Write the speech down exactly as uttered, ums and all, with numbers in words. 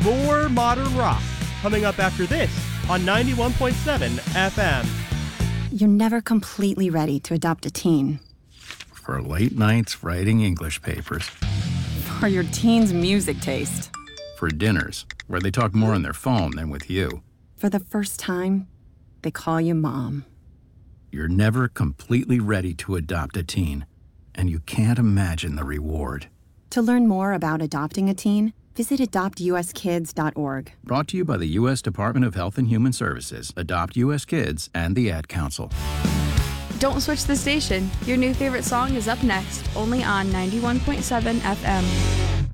more modern rock coming up after this on ninety-one point seven F M. You're never completely ready to adopt a teen. For late nights writing English papers. For your teen's music taste. For dinners, where they talk more on their phone than with you. For the first time, they call you mom. You're never completely ready to adopt a teen, and you can't imagine the reward. To learn more about adopting a teen, visit adopt u s kids dot org. Brought to you by the U S Department of Health and Human Services, Adopt U S Kids, and the Ad Council. Don't switch the station. Your new favorite song is up next, only on ninety-one point seven F M.